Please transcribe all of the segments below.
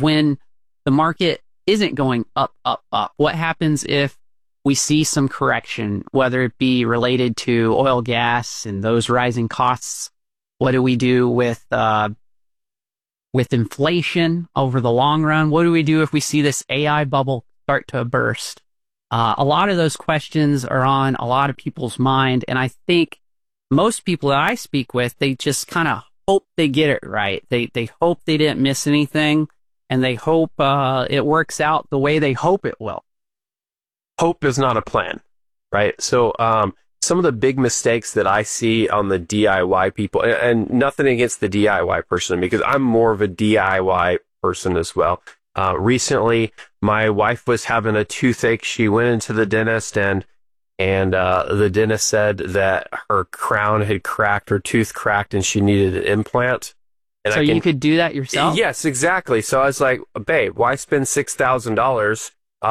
when the market isn't going up, up, up? What happens if we see some correction, whether it be related to oil, gas, and those rising costs? What do we do with inflation over the long run? What do we do if we see this AI bubble start to burst? A lot of those questions are on a lot of people's mind, and I think most people that I speak with, they just kind of hope they get it right. They hope they didn't miss anything, and they hope it works out the way they hope it will. Hope is not a plan, right? So some of the big mistakes that I see on the DIY people, and nothing against the DIY person, because I'm more of a DIY person as well. Recently, my wife was having a toothache. She went into the dentist, and the dentist said that her crown had cracked, her tooth cracked, and she needed an implant. And so you could do that yourself? Yes, exactly. So I was like, babe, why spend $6,000?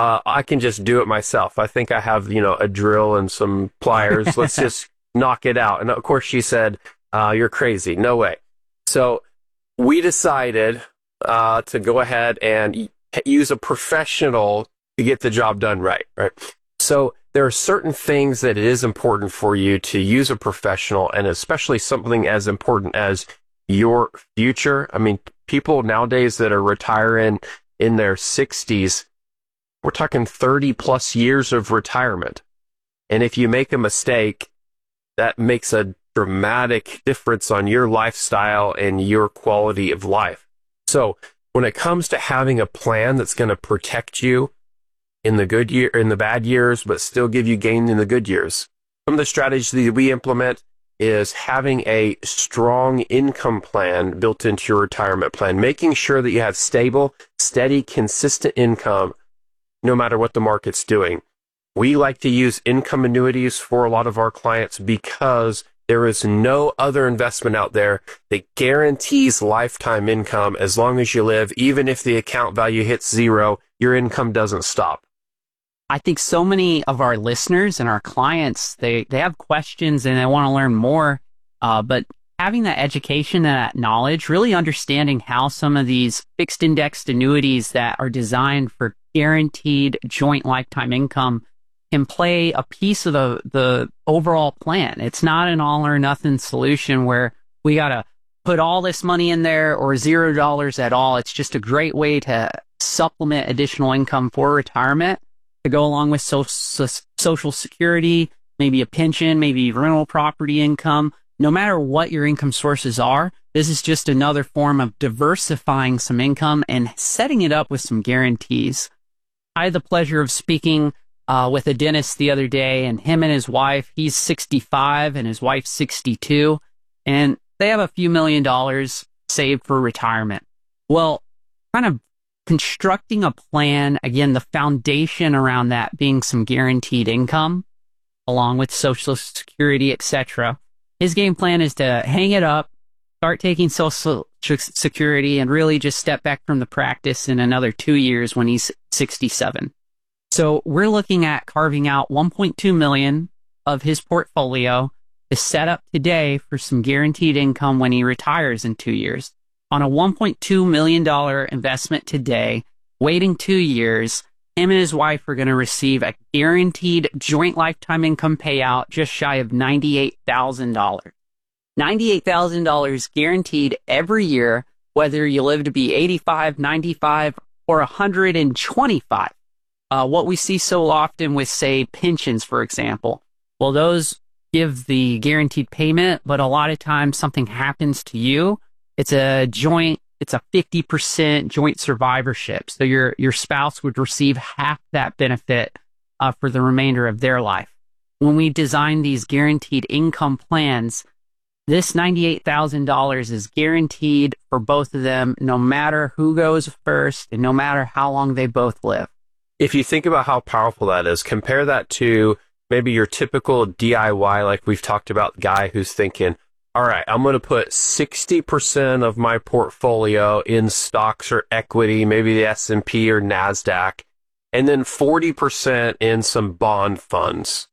I can just do it myself. I think I have, a drill and some pliers. Let's just knock it out. And of course she said, you're crazy. No way. So we decided to go ahead and use a professional to get the job done right? So there are certain things that it is important for you to use a professional, and especially something as important as your future. I mean, people nowadays that are retiring in their 60s, we're talking 30 plus years of retirement. And if you make a mistake, that makes a dramatic difference on your lifestyle and your quality of life. So when it comes to having a plan that's going to protect you in the bad years, but still give you gain in the good years, some of the strategies that we implement is having a strong income plan built into your retirement plan, making sure that you have stable, steady, consistent income no matter what the market's doing. We like to use income annuities for a lot of our clients because there is no other investment out there that guarantees lifetime income as long as you live. Even if the account value hits zero, your income doesn't stop. I think so many of our listeners and our clients, they have questions and they want to learn more, but having that education and that knowledge, really understanding how some of these fixed indexed annuities that are designed for guaranteed joint lifetime income can play a piece of the overall plan. It's not an all or nothing solution where we got to put all this money in there or $0 at all. It's just a great way to supplement additional income for retirement to go along with Social Security, maybe a pension, maybe rental property income. No matter what your income sources are, this is just another form of diversifying some income and setting it up with some guarantees. I had the pleasure of speaking with a dentist the other day, and him and his wife, he's 65 and his wife's 62, and they have a few $1,000,000 saved for retirement. Well, kind of constructing a plan, again, the foundation around that being some guaranteed income, along with Social Security, etc. His game plan is to hang it up, start taking Social Security, and really just step back from the practice in another 2 years when he's 67. So we're looking at carving out $1.2 million of his portfolio to set up today for some guaranteed income when he retires in 2 years. On a $1.2 million investment today, waiting 2 years, him and his wife are going to receive a guaranteed joint lifetime income payout just shy of $98,000. $98,000 guaranteed every year, whether you live to be 85, 95, or 125. What we see so often with, say, pensions, for example, well, those give the guaranteed payment, but a lot of times something happens to you. It's a 50% joint survivorship. So your spouse would receive half that benefit for the remainder of their life. When we design these guaranteed income plans, this $98,000 is guaranteed for both of them, no matter who goes first and no matter how long they both live. If you think about how powerful that is, compare that to maybe your typical DIY, like we've talked about, guy who's thinking, all right, I'm going to put 60% of my portfolio in stocks or equity, maybe the S&P or NASDAQ, and then 40% in some bond funds.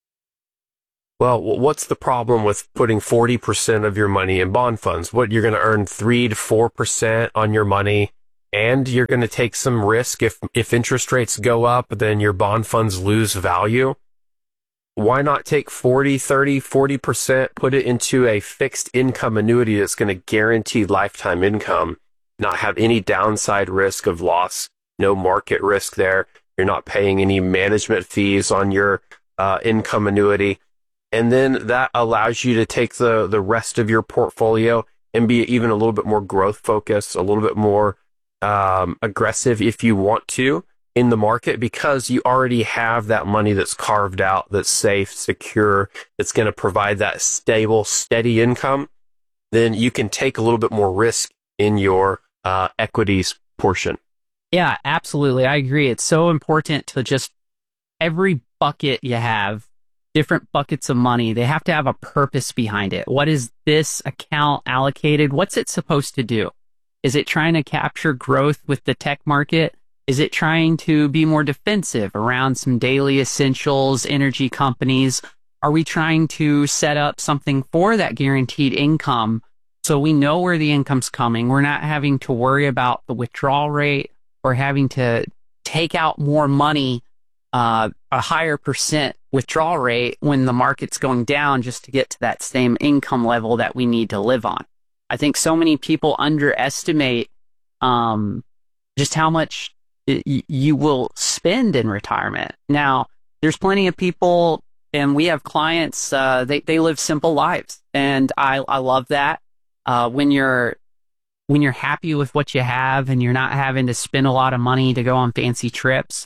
Well, what's the problem with putting 40% of your money in bond funds? What, you're going to earn 3 to 4% on your money, and you're going to take some risk if interest rates go up, then your bond funds lose value. Why not take 40, 30, 40%, put it into a fixed income annuity that's going to guarantee lifetime income, not have any downside risk of loss, no market risk there. You're not paying any management fees on your income annuity. And then that allows you to take the rest of your portfolio and be even a little bit more growth focused, a little bit more aggressive if you want to in the market, because you already have that money that's carved out, that's safe, secure, that's going to provide that stable, steady income. Then you can take a little bit more risk in your equities portion. Yeah, absolutely. I agree. It's so important to just every bucket you have, different buckets of money, they have to have a purpose behind it. What is this account allocated? What's it supposed to do? Is it trying to capture growth with the tech market? Is it trying to be more defensive around some daily essentials, energy companies? Are we trying to set up something for that guaranteed income so we know where the income's coming? We're not having to worry about the withdrawal rate or having to take out more money, a higher percent withdrawal rate when the market's going down just to get to that same income level that we need to live on. I think so many people underestimate just how much you will spend in retirement. Now, there's plenty of people, and we have clients, they live simple lives, and I love that. When you're happy with what you have and you're not having to spend a lot of money to go on fancy trips,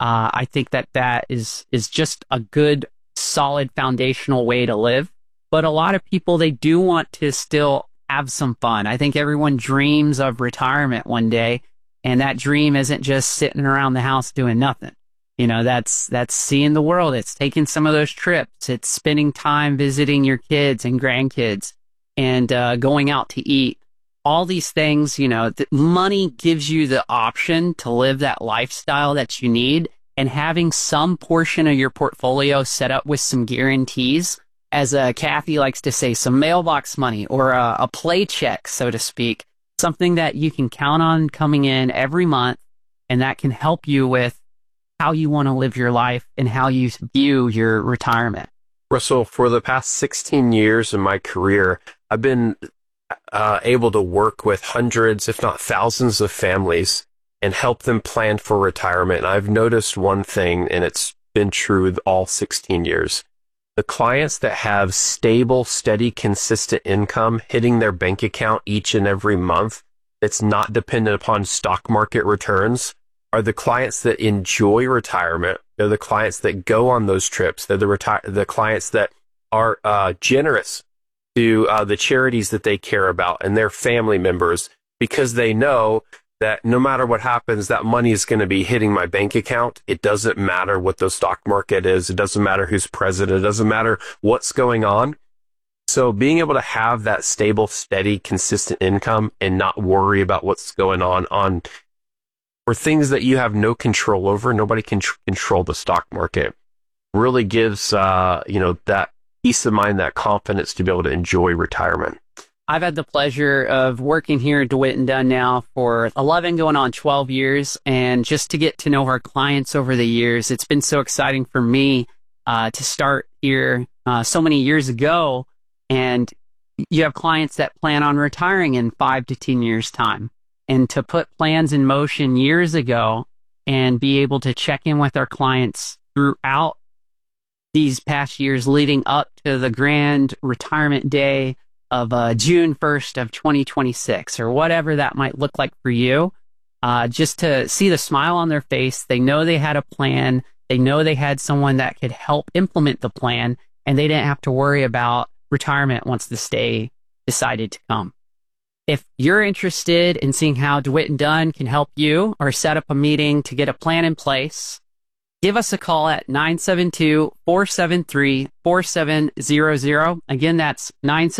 I think that is just a good, solid, foundational way to live. But a lot of people, they do want to still have some fun. I think everyone dreams of retirement one day, and that dream isn't just sitting around the house doing nothing. You know, that's seeing the world. It's taking some of those trips. It's spending time visiting your kids and grandkids and going out to eat. All these things, you know, money gives you the option to live that lifestyle that you need, and having some portion of your portfolio set up with some guarantees, as Kathy likes to say, some mailbox money or a play check, so to speak, something that you can count on coming in every month, and that can help you with how you want to live your life and how you view your retirement. Russell, for the past 16 years in my career, I've been able to work with hundreds, if not thousands, of families and help them plan for retirement. And I've noticed one thing, and it's been true all 16 years. The clients that have stable, steady, consistent income hitting their bank account each and every month that's not dependent upon stock market returns are the clients that enjoy retirement. They're the clients that go on those trips. They're the clients that are generous to the charities that they care about and their family members, because they know that no matter what happens, that money is going to be hitting my bank account. It doesn't matter what the stock market is. It doesn't matter who's president. It doesn't matter what's going on. So being able to have that stable, steady, consistent income and not worry about what's going on for things that you have no control over, nobody can control the stock market, really gives that peace of mind, that confidence to be able to enjoy retirement. I've had the pleasure of working here at DeWitt & Dunn now for 11 going on 12 years, and just to get to know our clients over the years, it's been so exciting for me to start here so many years ago, and you have clients that plan on retiring in 5 to 10 years' time, and to put plans in motion years ago and be able to check in with our clients throughout these past years leading up to the grand retirement day of June 1st of 2026, or whatever that might look like for you, just to see the smile on their face. They know they had a plan. They know they had someone that could help implement the plan, and they didn't have to worry about retirement once this day decided to come. If you're interested in seeing how DeWitt & Dunn can help you or set up a meeting to get a plan in place, give us a call at 972-473-4700. Again, that's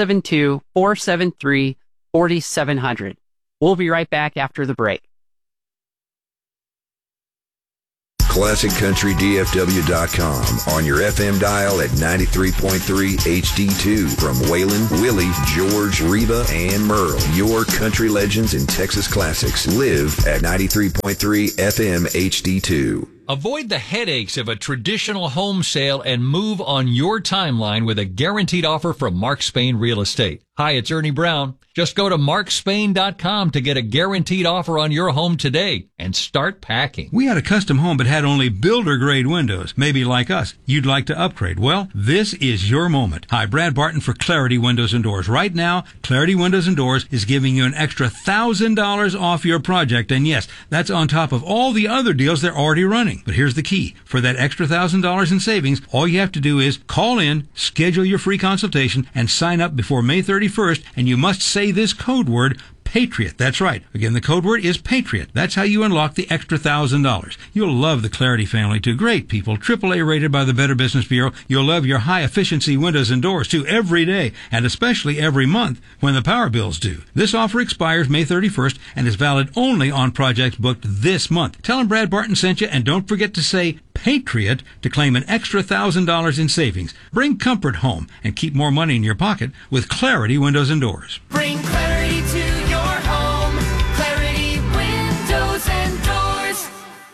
972-473-4700. We'll be right back after the break. ClassicCountryDFW.com on your FM dial at 93.3 HD2 from Waylon, Willie, George, Reba, and Merle. Your country legends and Texas classics live at 93.3 FM HD2. Avoid the headaches of a traditional home sale and move on your timeline with a guaranteed offer from Mark Spain Real Estate. Hi, it's Ernie Brown. Just go to markspain.com to get a guaranteed offer on your home today and start packing. We had a custom home but had only builder-grade windows. Maybe like us, you'd like to upgrade. Well, this is your moment. Hi, Brad Barton for Clarity Windows and Doors. Right now, Clarity Windows and Doors is giving you an extra $1,000 off your project. And yes, that's on top of all the other deals they're already running. But here's the key. For that extra $1,000 in savings, all you have to do is call in, schedule your free consultation, and sign up before May 31st, and you must say this code word, Patriot. That's right. Again, the code word is Patriot. That's how you unlock the extra $1,000. You'll love the Clarity family, too. Great people. AAA rated by the Better Business Bureau. You'll love your high-efficiency windows and doors, too, every day, and especially every month when the power bills do. This offer expires May 31st and is valid only on projects booked this month. Tell them Brad Barton sent you, and don't forget to say Patriot to claim an extra $1,000 in savings. Bring comfort home and keep more money in your pocket with Clarity Windows and Doors. Bring clarity to your home. Clarity Windows and Doors.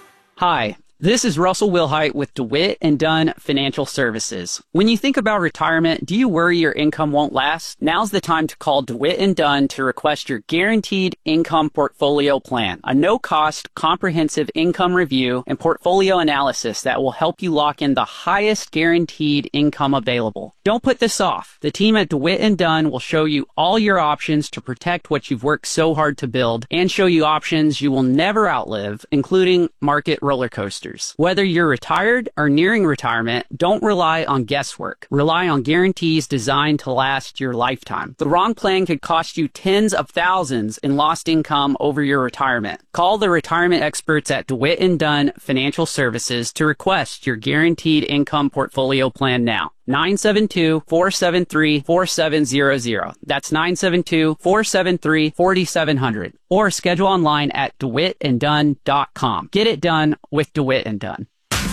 Hi, this is Russell Wilhite with DeWitt and Dunn Financial Services. When you think about retirement, do you worry your income won't last? Now's the time to call DeWitt and Dunn to request your Guaranteed Income Portfolio Plan, a no-cost, comprehensive income review and portfolio analysis that will help you lock in the highest guaranteed income available. Don't put this off. The team at DeWitt and Dunn will show you all your options to protect what you've worked so hard to build and show you options you will never outlive, including market roller coasters. Whether you're retired or nearing retirement, don't rely on guesswork. Rely on guarantees designed to last your lifetime. The wrong plan could cost you tens of thousands in lost income over your retirement. Call the retirement experts at DeWitt and Dunn Financial Services to request your Guaranteed Income Portfolio Plan now. 972-473-4700. That's 972-473-4700. Or schedule online at DeWittandDunn.com. Get it done with DeWitt and Dunn.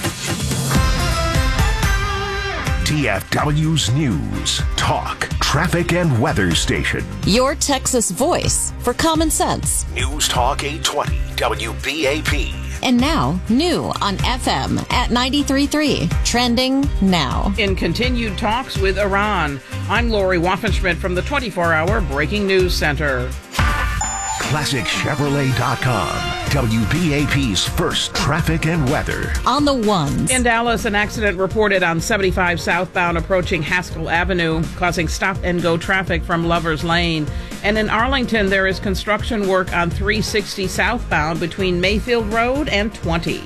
TFW's News, Talk, Traffic, and Weather Station. Your Texas voice for common sense. News Talk 820, WBAP. And now, new on FM at 93.3. Trending now. In continued talks with Iran, I'm Lori Waffenschmidt from the 24-hour Breaking News Center. ClassicChevrolet.com, WBAP's first traffic and weather. On the ones. In Dallas, an accident reported on 75 southbound approaching Haskell Avenue, causing stop-and-go traffic from Lover's Lane. And in Arlington, there is construction work on 360 southbound between Mayfield Road and 20.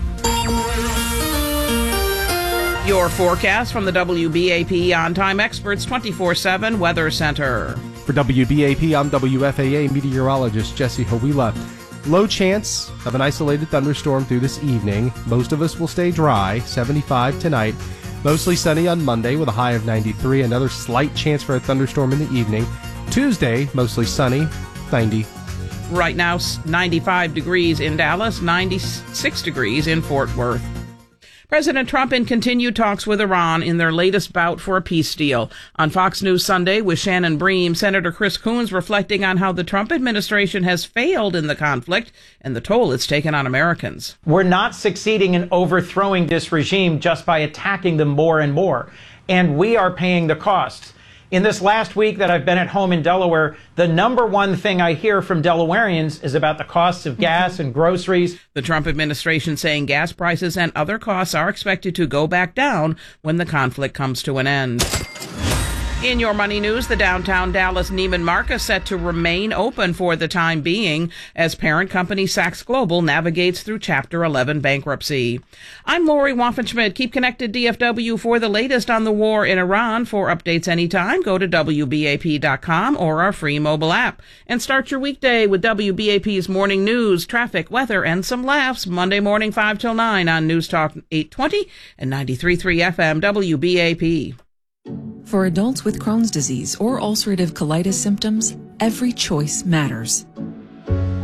Your forecast from the WBAP On-Time Experts 24/7 Weather Center. For WBAP, I'm WFAA meteorologist Jesse Hawila. Low chance of an isolated thunderstorm through this evening. Most of us will stay dry, 75 tonight. Mostly sunny on Monday with a high of 93. Another slight chance for a thunderstorm in the evening. Tuesday, mostly sunny, 90. Right now, 95 degrees in Dallas, 96 degrees in Fort Worth. President Trump in continued talks with Iran in their latest bout for a peace deal. On Fox News Sunday with Shannon Bream, Senator Chris Coons reflecting on how the Trump administration has failed in the conflict and the toll it's taken on Americans. We're not succeeding in overthrowing this regime just by attacking them more and more, and we are paying the costs. In this last week that I've been at home in Delaware, the number one thing I hear from Delawareans is about the costs of gas and groceries. The Trump administration saying gas prices and other costs are expected to go back down when the conflict comes to an end. In your money news, the downtown Dallas Neiman Marcus set to remain open for the time being as parent company Saks Global navigates through Chapter 11 bankruptcy. I'm Lori Waffenschmidt. Keep connected DFW for the latest on the war in Iran. For updates anytime, go to WBAP.com or our free mobile app. And start your weekday with WBAP's morning news, traffic, weather, and some laughs Monday morning 5 till 9 on News Talk 820 and 93.3 FM WBAP. For adults with Crohn's disease or ulcerative colitis symptoms, every choice matters.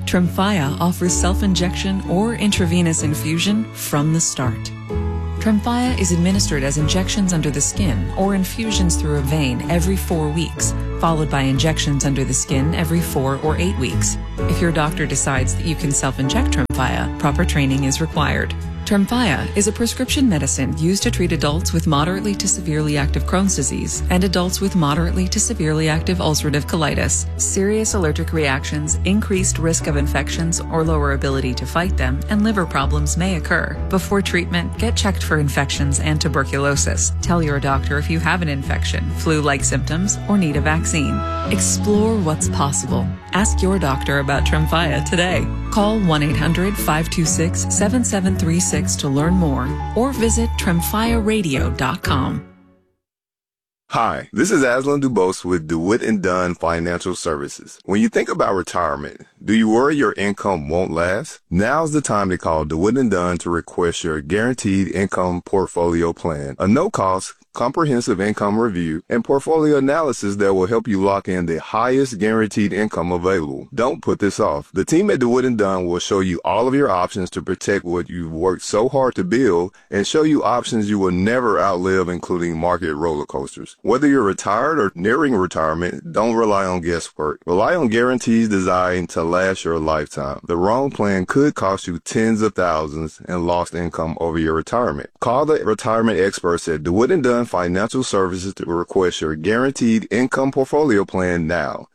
Tremfya offers self-injection or intravenous infusion from the start. Tremfya is administered as injections under the skin or infusions through a vein every 4 weeks, followed by injections under the skin every 4 or 8 weeks. If your doctor decides that you can self-inject Tremfya, proper training is required. Tremfya is a prescription medicine used to treat adults with moderately to severely active Crohn's disease and adults with moderately to severely active ulcerative colitis. Serious allergic reactions, increased risk of infections or lower ability to fight them, and liver problems may occur. Before treatment, get checked for infections and tuberculosis. Tell your doctor if you have an infection, flu-like symptoms, or need a vaccine. Explore what's possible. Ask your doctor about Tremfya today. Call 1-800-526-7736 to learn more or visit tremfyaradio.com. Hi, this is Aslan Dubose with DeWitt and Dunn Financial Services. When you think about retirement, do you worry your income won't last? Now's the time to call DeWitt and Dunn to request your guaranteed income portfolio plan, a no-cost, comprehensive income review, and portfolio analysis that will help you lock in the highest guaranteed income available. Don't put this off. The team at DeWitt and Dunn will show you all of your options to protect what you've worked so hard to build and show you options you will never outlive, including market roller coasters. Whether you're retired or nearing retirement, don't rely on guesswork. Rely on guarantees designed to last your lifetime. The wrong plan could cost you tens of thousands and lost income over your retirement. Call the retirement experts at DeWitt and Dunn Financial Services to request your guaranteed income portfolio plan now.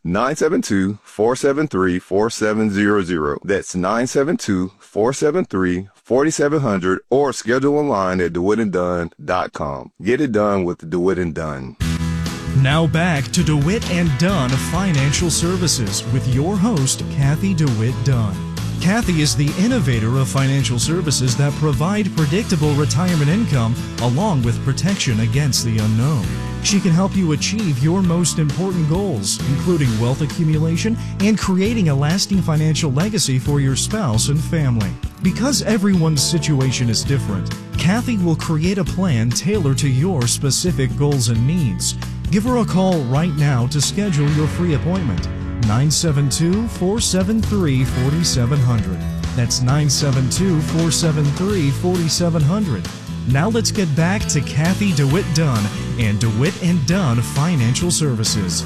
972-473-4700. That's 972-473-4700 or schedule online at DeWittandDunn.com. Get it done with DeWitt and Dunn. Now back to DeWitt and Dunn Financial Services with your host, Kathy DeWitt Dunn. Kathy is the innovator of financial services that provide predictable retirement income along with protection against the unknown. She can help you achieve your most important goals, including wealth accumulation and creating a lasting financial legacy for your spouse and family. Because everyone's situation is different, Kathy will create a plan tailored to your specific goals and needs. Give her a call right now to schedule your free appointment. 972-473-4700. That's 972-473-4700. Now let's get back to Kathy DeWitt Dunn and DeWitt and Dunn Financial Services.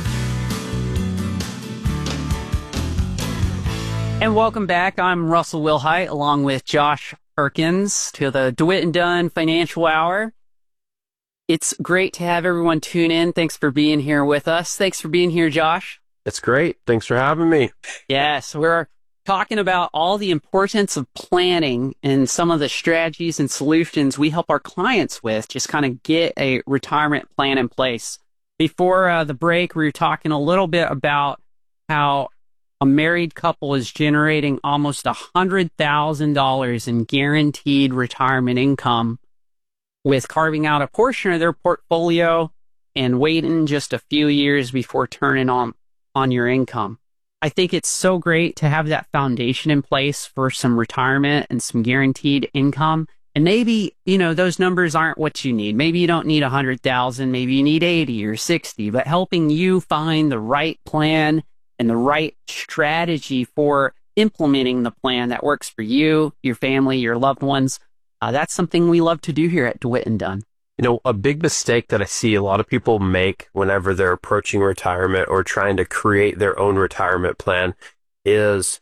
And welcome back. I'm Russell Wilhite along with Josh Perkins to the DeWitt and Dunn Financial Hour. It's great to have everyone tune in. Thanks for being here with us. Thanks for being here, Josh. It's great. Thanks for having me. Yes, we're talking about all the importance of planning and some of the strategies and solutions we help our clients with, just kind of get a retirement plan in place. Before the break, we were talking a little bit about how a married couple is generating almost $100,000 in guaranteed retirement income with carving out a portion of their portfolio and waiting just a few years before turning on your income. I think it's so great to have that foundation in place for some retirement and some guaranteed income. And maybe, those numbers aren't what you need. Maybe you don't need 100,000, maybe you need 80 or 60, but helping you find the right plan and the right strategy for implementing the plan that works for you, your family, your loved ones. That's something we love to do here at DeWitt and Dunn. A big mistake that I see a lot of people make whenever they're approaching retirement or trying to create their own retirement plan is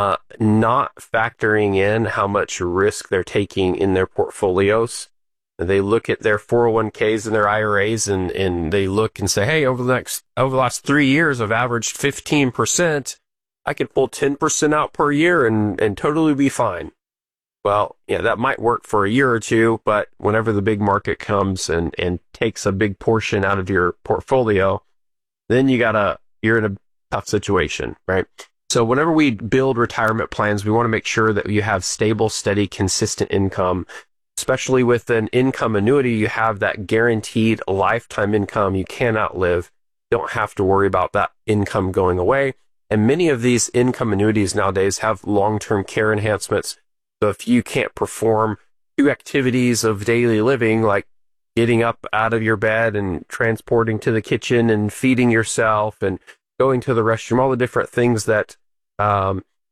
not factoring in how much risk they're taking in their portfolios. They look at their 401ks and their IRAs and they look and say, hey, over the last 3 years, I've averaged 15%. I could pull 10% out per year and totally be fine. Well, yeah, that might work for a year or two, but whenever the big market comes and takes a big portion out of your portfolio, then you're in a tough situation, right? So whenever we build retirement plans, we want to make sure that you have stable, steady, consistent income. Especially with an income annuity, you have that guaranteed lifetime income you cannot live. Don't have to worry about that income going away. And many of these income annuities nowadays have long-term care enhancements. So if you can't perform 2 activities of daily living, like getting up out of your bed and transporting to the kitchen and feeding yourself and going to the restroom, all the different things that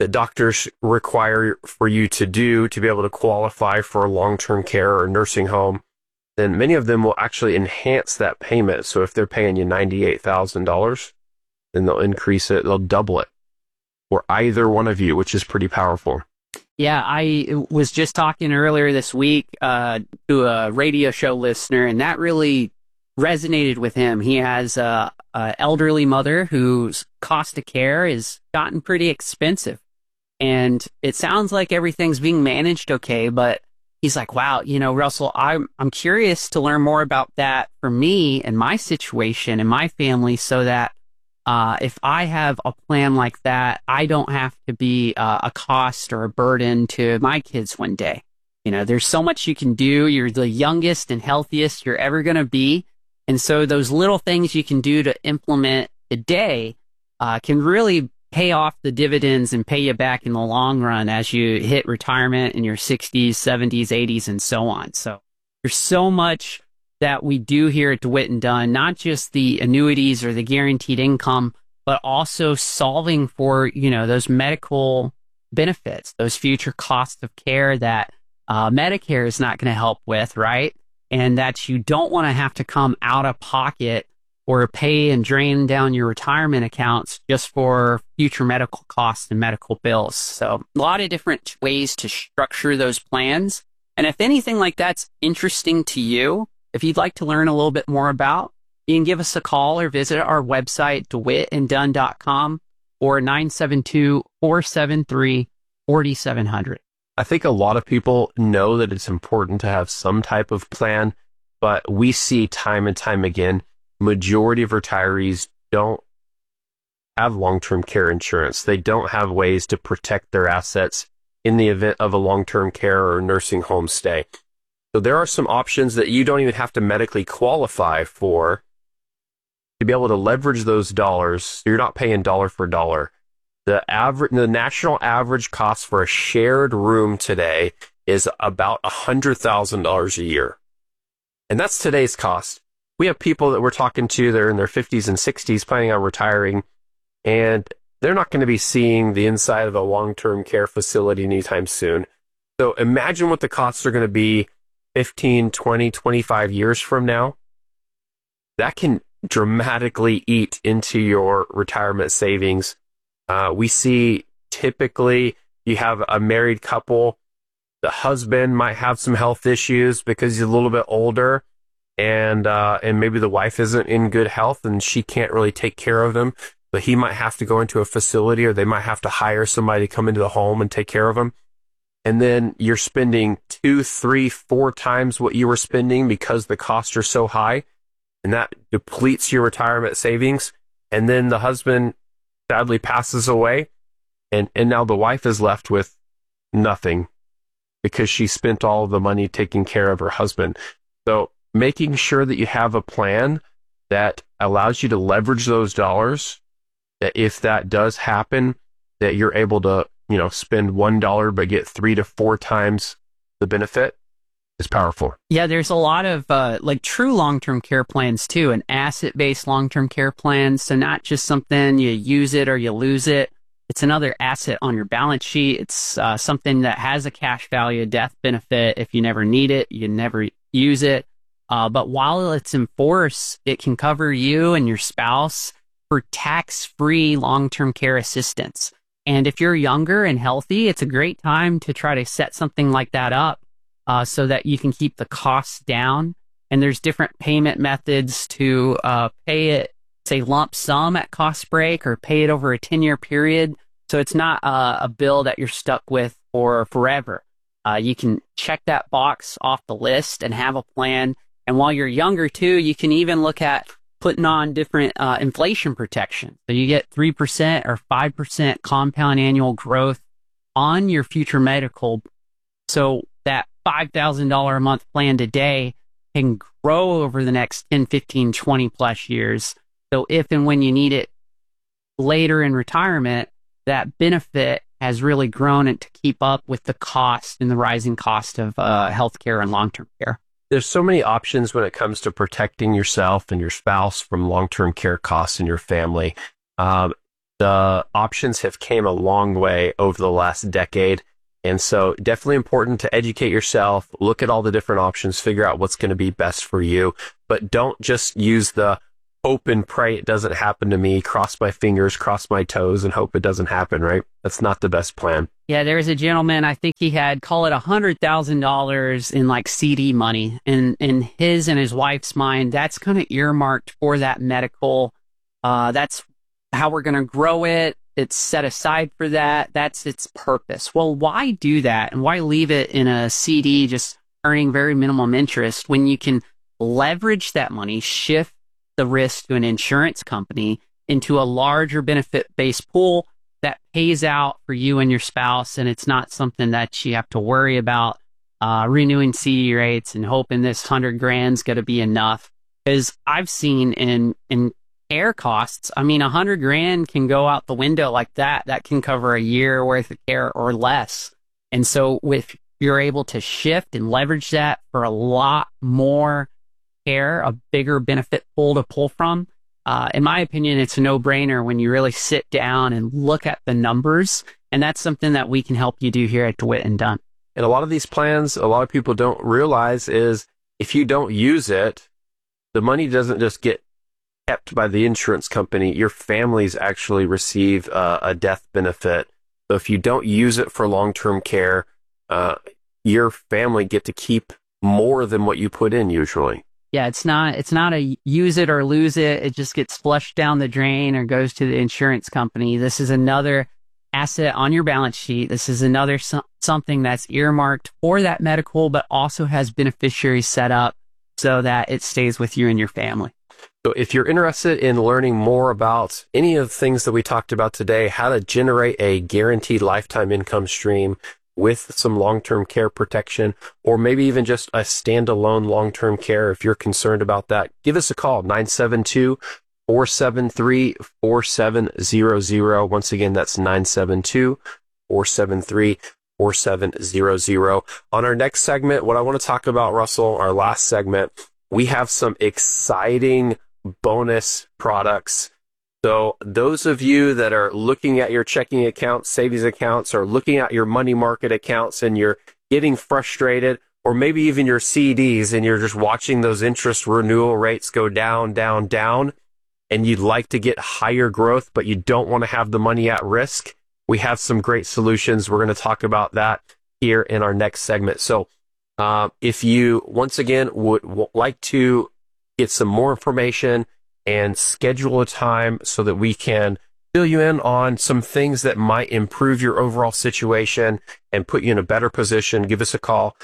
that doctors require for you to do to be able to qualify for long-term care or nursing home, then many of them will actually enhance that payment. So if they're paying you $98,000, then they'll increase it, they'll double it for either one of you, which is pretty powerful. Yeah, I was just talking earlier this week to a radio show listener, and that really resonated with him. He has an elderly mother whose cost of care has gotten pretty expensive. And it sounds like everything's being managed okay, but he's like, wow, Russell, I'm curious to learn more about that for me and my situation and my family so that if I have a plan like that, I don't have to be a cost or a burden to my kids one day. There's so much you can do. You're the youngest and healthiest you're ever going to be. And so those little things you can do to implement today can really pay off the dividends and pay you back in the long run as you hit retirement in your 60s, 70s, 80s, and so on. So there's so much that we do here at DeWitt and Dunn, not just the annuities or the guaranteed income, but also solving for, those medical benefits, those future costs of care that Medicare is not going to help with, right? And that you don't want to have to come out of pocket or pay and drain down your retirement accounts just for future medical costs and medical bills. So a lot of different ways to structure those plans. And if anything like that's interesting to you, if you'd like to learn a little bit more about, you can give us a call or visit our website, DeWittandDunn.com, or 972-473-4700. I think a lot of people know that it's important to have some type of plan, but we see time and time again, majority of retirees don't have long-term care insurance. They don't have ways to protect their assets in the event of a long-term care or nursing home stay. So there are some options that you don't even have to medically qualify for to be able to leverage those dollars. So you're not paying dollar for dollar. The national average cost for a shared room today is about $100,000 a year. And that's today's cost. We have people that we're talking to, they're in their 50s and 60s planning on retiring, and they're not going to be seeing the inside of a long-term care facility anytime soon. So imagine what the costs are going to be 15, 20, 25 years from now. That can dramatically eat into your retirement savings. We see typically you have a married couple, the husband might have some health issues because he's a little bit older, and maybe the wife isn't in good health and she can't really take care of him, but he might have to go into a facility or they might have to hire somebody to come into the home and take care of him. And then you're spending 2, 3, 4 times what you were spending because the costs are so high, and that depletes your retirement savings. And then the husband sadly passes away, and now the wife is left with nothing because she spent all of the money taking care of her husband. So making sure that you have a plan that allows you to leverage those dollars, that if that does happen, that you're able to, spend $1 but get 3 to 4 times the benefit, is powerful. Yeah, there's a lot of true long-term care plans too, and asset-based long-term care plans. So not just something you use it or you lose it. It's another asset on your balance sheet. It's something that has a cash value, a death benefit. If you never need it, you never use it. But while it's in force, it can cover you and your spouse for tax-free long-term care assistance. And if you're younger and healthy, it's a great time to try to set something like that up so that you can keep the costs down. And there's different payment methods to pay it, say, lump sum at cost break or pay it over a 10-year period. So it's not a bill that you're stuck with for forever. You can check that box off the list and have a plan. And while you're younger, too, you can even look at putting on different inflation protection. So you get 3% or 5% compound annual growth on your future medical. So that $5,000 a month plan today can grow over the next 10, 15, 20 plus years. So if and when you need it later in retirement, that benefit has really grown to keep up with the cost and the rising cost of healthcare and long-term care. There's so many options when it comes to protecting yourself and your spouse from long-term care costs in your family. The the options have came a long way over the last decade. And so definitely important to educate yourself, look at all the different options, figure out what's going to be best for you, but don't just use the hope and pray it doesn't happen to me, cross my fingers, cross my toes, and hope it doesn't happen, right? That's not the best plan. Yeah, there's a gentleman, I think he had, call it $100,000 in like CD money. In his and his wife's mind, that's kind of earmarked for that medical. That's how we're going to grow it. It's set aside for that. That's its purpose. Well, why do that? And why leave it in a CD just earning very minimum interest when you can leverage that money, shift the risk to an insurance company into a larger benefit-based pool that pays out for you and your spouse, and it's not something that you have to worry about renewing CD rates and hoping this $100,000 is going to be enough. Because I've seen in care costs, I mean, $100,000 can go out the window like that. That can cover a year worth of care or less. And so if you're able to shift and leverage that for a lot more care, a bigger benefit pool to pull from, in my opinion, it's a no-brainer when you really sit down and look at the numbers. And that's something that we can help you do here at DeWitt and Dunn. And a lot of these plans, a lot of people don't realize is if you don't use it, the money doesn't just get kept by the insurance company. Your families actually receive a death benefit. So if you don't use it for long-term care, your family get to keep more than what you put in usually. Yeah, it's not a use it or lose it. It just gets flushed down the drain or goes to the insurance company. This is another asset on your balance sheet. This is another something that's earmarked for that medical, but also has beneficiaries set up so that it stays with you and your family. So if you're interested in learning more about any of the things that we talked about today, how to generate a guaranteed lifetime income stream with some long-term care protection, or maybe even just a standalone long-term care, if you're concerned about that, give us a call, 972-473-4700. Once again, that's 972-473-4700. On our next segment, what I want to talk about, Russell, our last segment, we have some exciting bonus products. So those of you that are looking at your checking accounts, savings accounts, or looking at your money market accounts and you're getting frustrated, or maybe even your CDs and you're just watching those interest renewal rates go down, down, down, and you'd like to get higher growth, but you don't want to have the money at risk, we have some great solutions. We're going to talk about that here in our next segment. So if you, once again, would like to get some more information and schedule a time so that we can fill you in on some things that might improve your overall situation and put you in a better position, give us a call,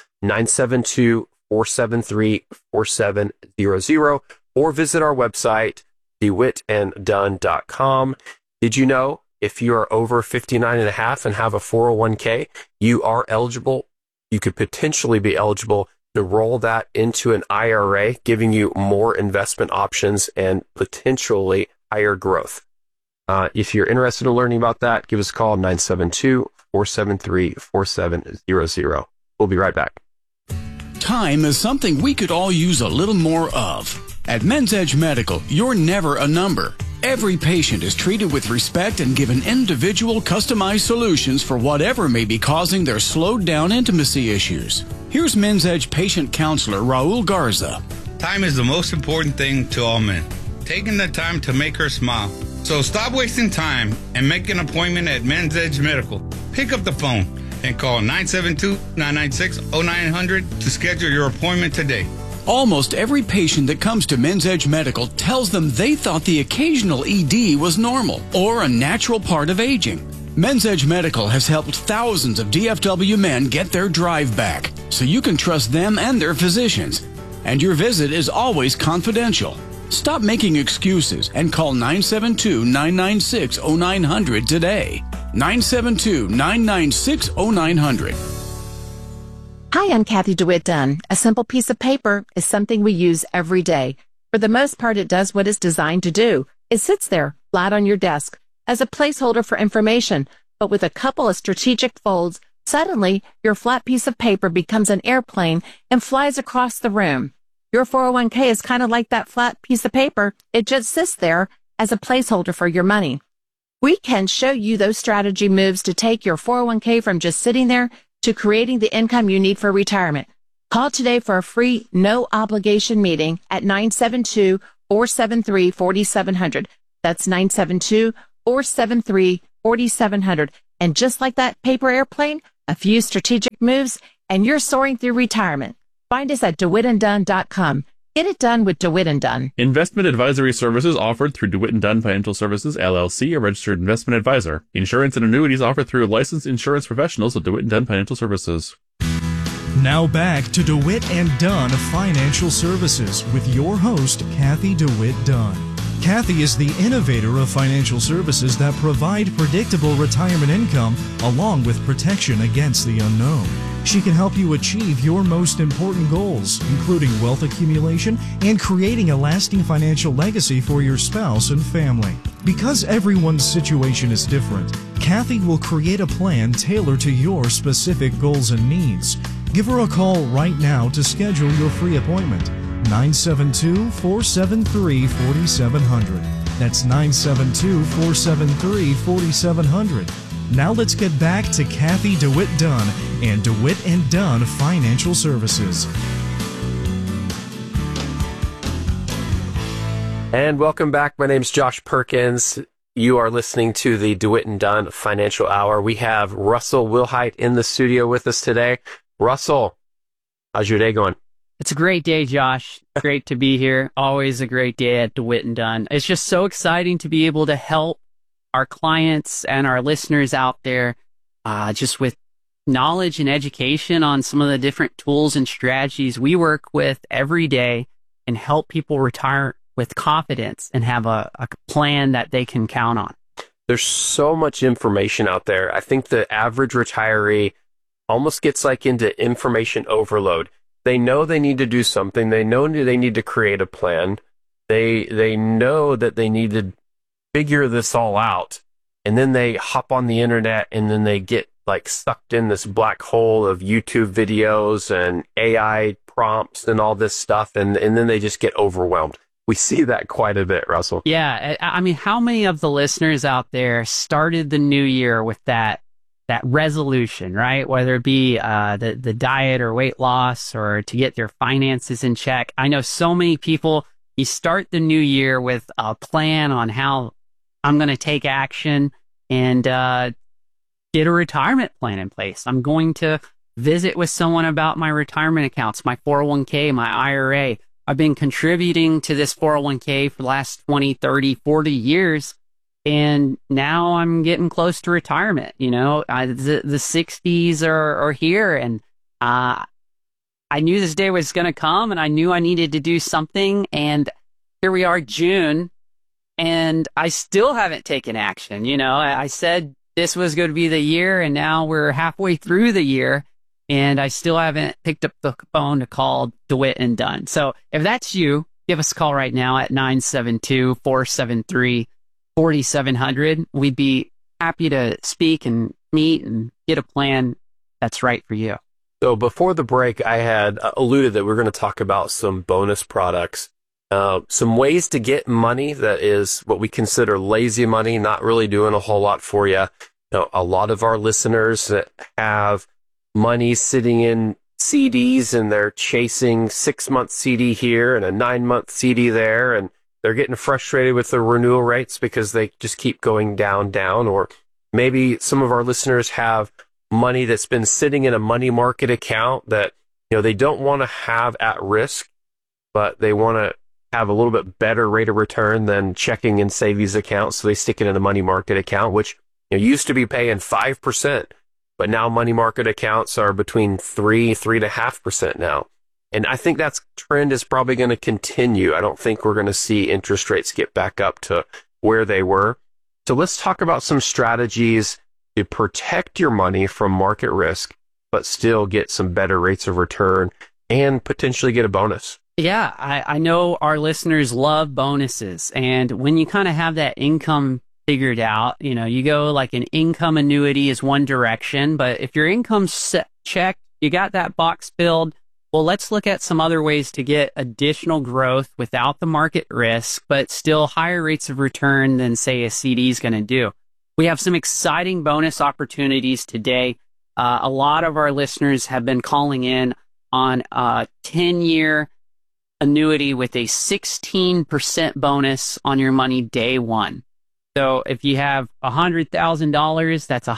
972-473-4700, or visit our website, DeWittandDunn.com. Did you know if you are over 59 and a half and have a 401k, you are eligible, you could potentially be eligible to roll that into an IRA, giving you more investment options and potentially higher growth. If you're interested in learning about that, give us a call, 972-473-4700. We'll be right back. Time is something we could all use a little more of. At Men's Edge Medical, you're never a number. Every patient is treated with respect and given individual customized solutions for whatever may be causing their slowed down intimacy issues. Here's Men's Edge patient counselor Raul Garza. Time is the most important thing to all men. Taking the time to make her smile. So stop wasting time and make an appointment at Men's Edge Medical. Pick up the phone and call 972-996-0900 to schedule your appointment today. Almost every patient that comes to Men's Edge Medical tells them they thought the occasional ED was normal or a natural part of aging. Men's Edge Medical has helped thousands of DFW men get their drive back, so you can trust them and their physicians. And your visit is always confidential. Stop making excuses and call 972-996-0900 today. 972-996-0900. Hi, I'm Kathy DeWitt Dunn. A simple piece of paper is something we use every day. For the most part, it does what it's designed to do. It sits there, flat on your desk, as a placeholder for information, but with a couple of strategic folds, suddenly your flat piece of paper becomes an airplane and flies across the room. Your 401k is kind of like that flat piece of paper. It just sits there as a placeholder for your money. We can show you those strategy moves to take your 401k from just sitting there to creating the income you need for retirement. Call today for a free, no obligation meeting at 972-473-4700. That's 972-473-4700. And just like that paper airplane, a few strategic moves, and you're soaring through retirement. Find us at DeWitt&Dunn.com. Get it done with DeWitt & Dunn. Investment advisory services offered through DeWitt & Dunn Financial Services, LLC, a registered investment advisor. Insurance and annuities offered through licensed insurance professionals of DeWitt & Dunn Financial Services. Now back to DeWitt & Dunn Financial Services with your host, Kathy DeWitt Dunn. Kathy is the innovator of financial services that provide predictable retirement income along with protection against the unknown. She can help you achieve your most important goals, including wealth accumulation and creating a lasting financial legacy for your spouse and family. Because everyone's situation is different, Kathy will create a plan tailored to your specific goals and needs. Give her a call right now to schedule your free appointment. 972-473-4700. That's 972-473-4700. Now let's get back to Kathy DeWitt Dunn and DeWitt & Dunn Financial Services. And welcome back. My name's Josh Perkins. You are listening to the DeWitt & Dunn Financial Hour. We have Russell Wilhite in the studio with us today. Russell, how's your day going? It's a great day, Josh. Great to be here. Always a great day at DeWitt & Dunn. It's just so exciting to be able to help our clients and our listeners out there just with knowledge and education on some of the different tools and strategies we work with every day and help people retire with confidence and have a plan that they can count on. There's so much information out there. I think the average retiree almost gets like into information overload. They know they need to do something. They know they need to create a plan. They know that they need to figure this all out. And then they hop on the internet and then they get like sucked in this black hole of YouTube videos and AI prompts and all this stuff. And then they just get overwhelmed. We see that quite a bit, Russell. Yeah. I mean, how many of the listeners out there started the new year with that resolution, right? Whether it be the diet or weight loss or to get their finances in check. I know so many people, you start the new year with a plan on how I'm going to take action and get a retirement plan in place. I'm going to visit with someone about my retirement accounts, my 401k, my IRA. I've been contributing to this 401k for the last 20, 30, 40 years. And now I'm getting close to retirement. You know, the 60s are here, and I knew this day was going to come, and I knew I needed to do something. And here we are, June, and I still haven't taken action. You know, I said this was going to be the year, and now we're halfway through the year, and I still haven't picked up the phone to call DeWitt & Dunn. So if that's you, give us a call right now at 972-473-4700. We'd be happy to speak and meet and get a plan that's right for you. So before the break, I had alluded that we're going to talk about some bonus products, some ways to get money that is what we consider lazy money, not really doing a whole lot for you. You know, a lot of our listeners that have money sitting in CDs and they're chasing 6-month CD here and a 9-month CD there, and they're getting frustrated with the renewal rates because they just keep going down. Or maybe some of our listeners have money that's been sitting in a money market account that, you know, they don't want to have at risk, but they want to have a little bit better rate of return than checking and savings accounts. So they stick it in a money market account, which, you know, used to be paying 5%, but now money market accounts are between 3.5% now. And I think that trend is probably going to continue. I don't think we're going to see interest rates get back up to where they were. So let's talk about some strategies to protect your money from market risk, but still get some better rates of return and potentially get a bonus. Yeah, I know our listeners love bonuses. And when you kind of have that income figured out, you know, you go like an income annuity is one direction, but if your income's checked, you got that box filled. Well, let's look at some other ways to get additional growth without the market risk, but still higher rates of return than, say, a CD is going to do. We have some exciting bonus opportunities today. A lot of our listeners have been calling in on a 10-year annuity with a 16% bonus on your money day one. So if you have $100,000, that's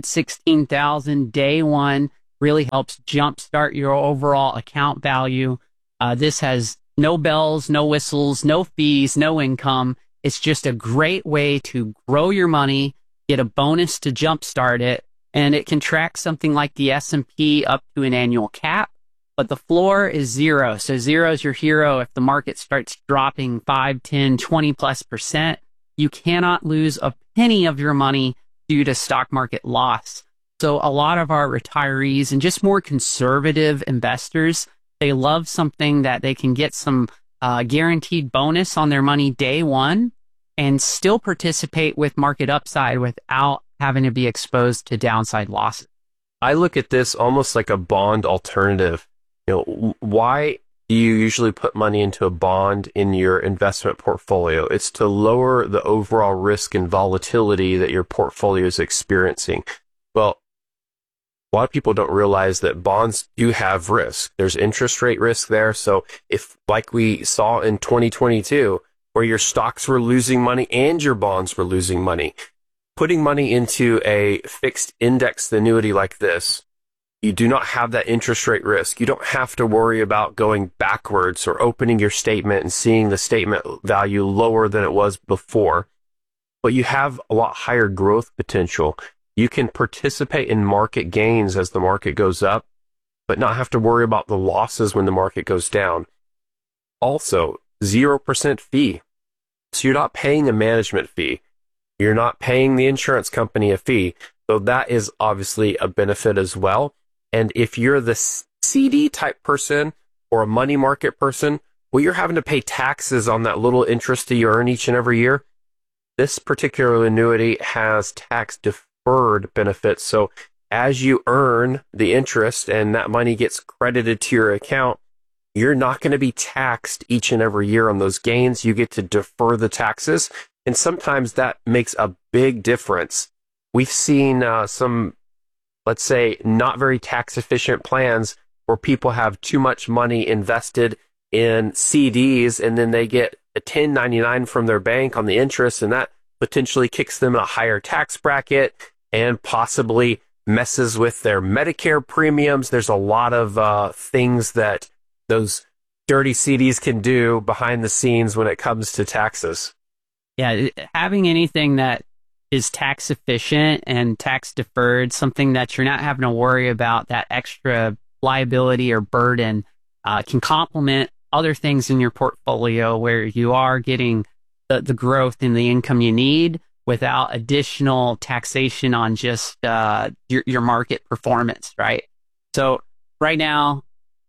$116,000 day one. Really helps jumpstart your overall account value. This has no bells, no whistles, no fees, no income. It's just a great way to grow your money, get a bonus to jumpstart it, and it can track something like the S&P up to an annual cap, but the floor is 0. So 0 is your hero. If the market starts dropping 5, 10, 20+%, you cannot lose a penny of your money due to stock market loss. So a lot of our retirees and just more conservative investors, they love something that they can get some guaranteed bonus on their money day one and still participate with market upside without having to be exposed to downside losses. I look at this almost like a bond alternative. Why do you usually put money into a bond in your investment portfolio? It's to lower the overall risk and volatility that your portfolio is experiencing. Well, a lot of people don't realize that bonds do have risk. There's interest rate risk there. So if, like we saw in 2022, where your stocks were losing money and your bonds were losing money, putting money into a fixed indexed annuity like this, you do not have that interest rate risk. You don't have to worry about going backwards or opening your statement and seeing the statement value lower than it was before. But you have a lot higher growth potential. You can participate in market gains as the market goes up, but not have to worry about the losses when the market goes down. Also, 0% fee. So you're not paying a management fee. You're not paying the insurance company a fee. So that is obviously a benefit as well. And if you're the CD type person or a money market person, well, you're having to pay taxes on that little interest that you earn each and every year. This particular annuity has tax deferred benefits. So as you earn the interest and that money gets credited to your account, you're not going to be taxed each and every year on those gains. You get to defer the taxes. And sometimes that makes a big difference. We've seen some, let's say, not very tax efficient plans where people have too much money invested in CDs and then they get a 1099 from their bank on the interest, and that potentially kicks them in a higher tax bracket and possibly messes with their Medicare premiums. There's a lot of things that those dirty CDs can do behind the scenes when it comes to taxes. Yeah, having anything that is tax efficient and tax deferred, something that you're not having to worry about that extra liability or burden, can complement other things in your portfolio where you are getting the growth in the income you need without additional taxation on just your market performance, right? So right now,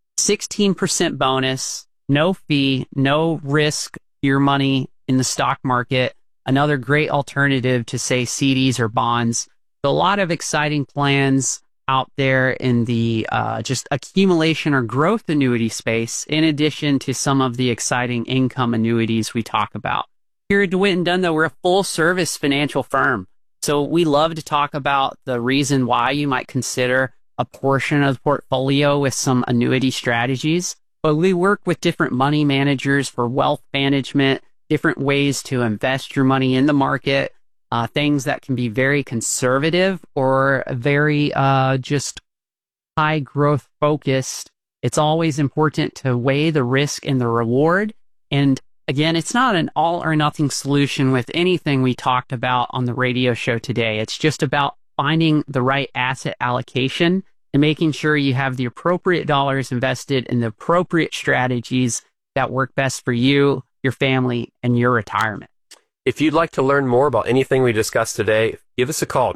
16% bonus, no fee, no risk your money in the stock market. Another great alternative to, say, CDs or bonds. So a lot of exciting plans out there in the just accumulation or growth annuity space, in addition to some of the exciting income annuities we talk about. Here at DeWitt & Dunn, though, we're a full-service financial firm. So we love to talk about the reason why you might consider a portion of the portfolio with some annuity strategies. But we work with different money managers for wealth management, different ways to invest your money in the market, things that can be very conservative or very just high growth focused. It's always important to weigh the risk and the reward. And again, it's not an all or nothing solution with anything we talked about on the radio show today. It's just about finding the right asset allocation and making sure you have the appropriate dollars invested in the appropriate strategies that work best for you, your family, and your retirement. If you'd like to learn more about anything we discussed today, give us a call,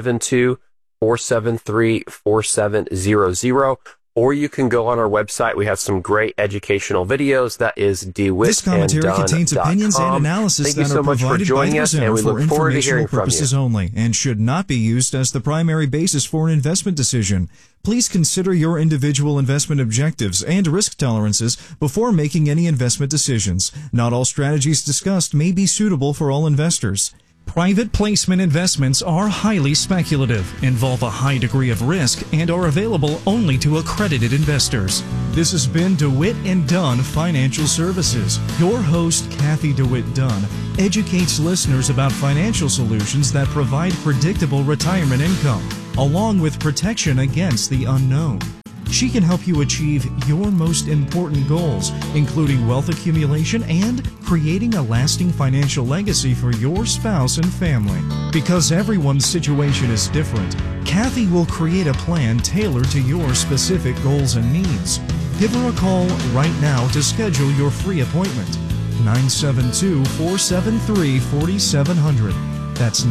972-473-4700, or you can go on our website. We have some great educational videos. That is DeWittandDunn.com. This commentary contains opinions and analysis that are provided by the presenter for informational purposes only and should not be used as the primary basis for an investment decision. Please consider your individual investment objectives and risk tolerances before making any investment decisions. Not all strategies discussed may be suitable for all investors. Private placement investments are highly speculative, involve a high degree of risk, and are available only to accredited investors. This has been DeWitt and Dunn Financial Services. Your host, Kathy DeWitt Dunn, educates listeners about financial solutions that provide predictable retirement income, along with protection against the unknown. She can help you achieve your most important goals, including wealth accumulation and creating a lasting financial legacy for your spouse and family. Because everyone's situation is different, Kathy will create a plan tailored to your specific goals and needs. Give her a call right now to schedule your free appointment. 972-473-4700. That's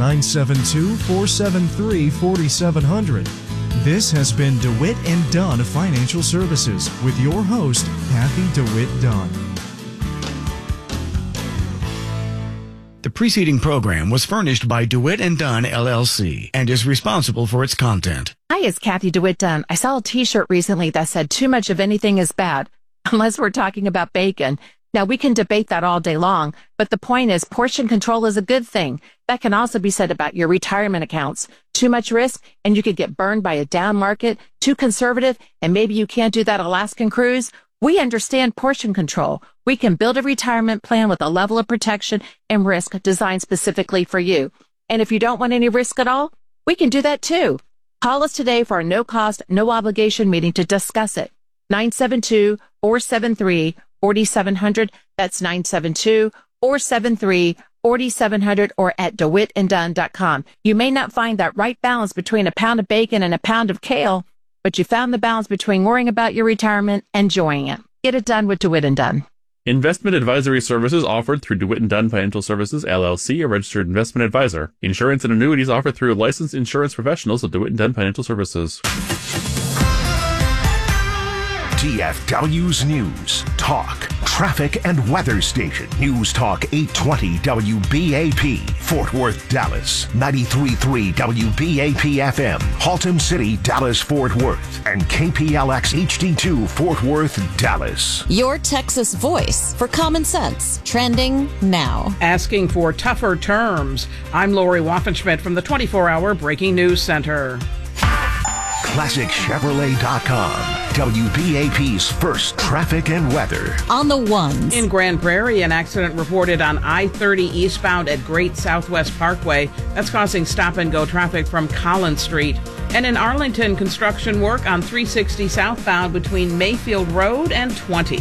972-473-4700. This has been DeWitt and Dunn Financial Services with your host, Kathy DeWitt Dunn. The preceding program was furnished by DeWitt and Dunn, LLC, and is responsible for its content. Hi, it's Kathy DeWitt Dunn. I saw a t-shirt recently that said too much of anything is bad, unless we're talking about bacon. Now, we can debate that all day long, but the point is portion control is a good thing. That can also be said about your retirement accounts. Too much risk, and you could get burned by a down market. Too conservative, and maybe you can't do that Alaskan cruise. We understand portion control. We can build a retirement plan with a level of protection and risk designed specifically for you. And if you don't want any risk at all, we can do that too. Call us today for a no-cost, no-obligation meeting to discuss it. 972-473-4700. That's 972-473-4700 or at DeWittandDunn.com. You may not find that right balance between a pound of bacon and a pound of kale, but you found the balance between worrying about your retirement and enjoying it. Get it done with DeWitt and Dunn. Investment advisory services offered through DeWitt and Dunn Financial Services, LLC, a registered investment advisor. Insurance and annuities offered through licensed insurance professionals of DeWitt and Dunn Financial Services. DFW's News, Talk, Traffic and Weather Station. News Talk 820 WBAP, Fort Worth, Dallas. 93.3 WBAP FM, Haltom City, Dallas, Fort Worth. And KPLX HD2, Fort Worth, Dallas. Your Texas voice for common sense. Trending now. Asking for tougher terms. I'm Lori Waffenschmidt from the 24-hour Breaking News Center. ClassicChevrolet.com. WBAP's first traffic and weather. On the ones. In Grand Prairie, an accident reported on I-30 eastbound at Great Southwest Parkway. That's causing stop-and-go traffic from Collins Street. And in Arlington, construction work on 360 southbound between Mayfield Road and 20.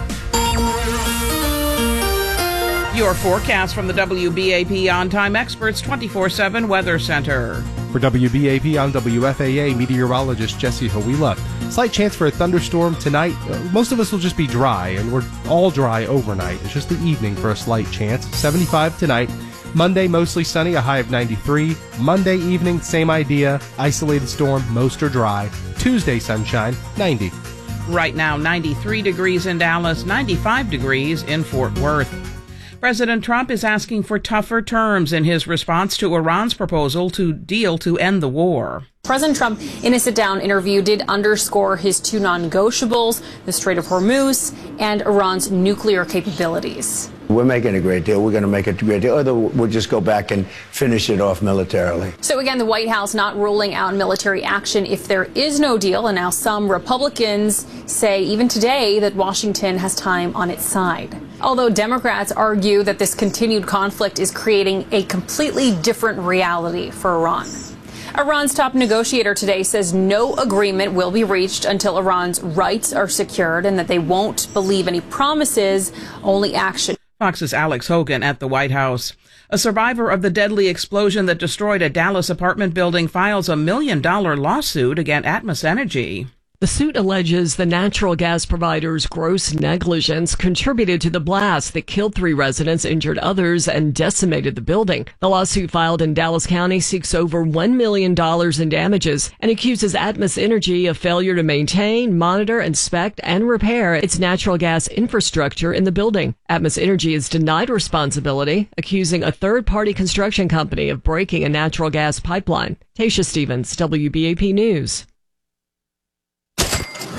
Your forecast from the WBAP On-Time Experts 24/7 Weather Center. For WBAP on WFAA, meteorologist Jesse Hawila. Slight chance for a thunderstorm tonight. Most of us will just be dry, and we're all dry overnight. It's just the evening for a slight chance. 75 tonight. Monday, mostly sunny, a high of 93. Monday evening, same idea. Isolated storm, most are dry. Tuesday, sunshine, 90. Right now, 93 degrees in Dallas, 95 degrees in Fort Worth. President Trump is asking for tougher terms in his response to Iran's proposal to deal to end the war. President Trump, in a sit-down interview, did underscore his two non-negotiables, the Strait of Hormuz and Iran's nuclear capabilities. We're making a great deal. We're going to make it a great deal. Or we'll just go back and finish it off militarily. So again, the White House not ruling out military action if there is no deal. And now some Republicans say even today that Washington has time on its side. Although Democrats argue that this continued conflict is creating a completely different reality for Iran. Iran's top negotiator today says no agreement will be reached until Iran's rights are secured and that they won't believe any promises, only action. Fox's Alex Hogan at the White House. A survivor of the deadly explosion that destroyed a Dallas apartment building files $1 million lawsuit against Atmos Energy. The suit alleges the natural gas provider's gross negligence contributed to the blast that killed 3 residents, injured others, and decimated the building. The lawsuit filed in Dallas County seeks over $1 million in damages and accuses Atmos Energy of failure to maintain, monitor, inspect, and repair its natural gas infrastructure in the building. Atmos Energy is denied responsibility, accusing a third-party construction company of breaking a natural gas pipeline. Tasha Stevens, WBAP News.